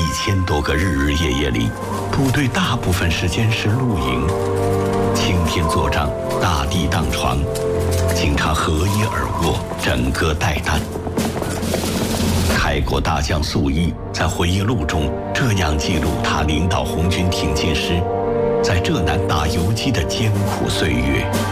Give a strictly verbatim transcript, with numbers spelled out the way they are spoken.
一千多个日日夜夜里，部队大部分时间是露营，晴天作战，大地当床，经常合衣而卧，枕戈待旦。开国大将粟裕在回忆录中这样记录他领导红军挺进时在浙南打游击的艰苦岁月。